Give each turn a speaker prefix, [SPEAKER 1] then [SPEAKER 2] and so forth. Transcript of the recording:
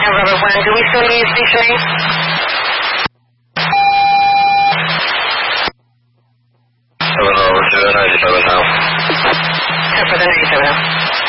[SPEAKER 1] Robert 1, do we still need stationary?
[SPEAKER 2] 7 over 2, 97 now.
[SPEAKER 1] 10 for the 97 now.